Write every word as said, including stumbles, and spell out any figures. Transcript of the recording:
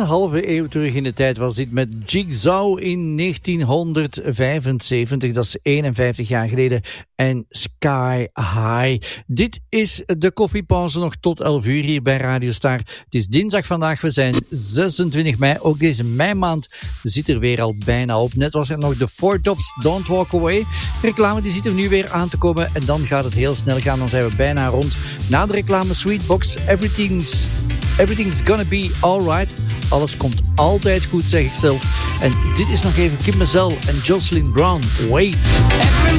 halve eeuw terug in de tijd was dit met Jigsaw in negentienhonderdvijfenzeventig. Dat is eenenvijftig jaar geleden. En Sky High. Dit is de koffiepauze nog tot elf uur hier bij Radio Star. Het is dinsdag vandaag. We zijn zesentwintig mei. Ook deze meimaand zit er weer al bijna op. Net was er nog de Four Tops Don't Walk Away. De reclame die zit er nu weer aan te komen. En dan gaat het heel snel gaan. Dan zijn we bijna rond. Na de reclame Sweetbox. Everything's, everything's gonna be alright. Alles komt altijd goed, zeg ik zelf. En dit is nog even Kim Mazel en Jocelyn Brown. Wait.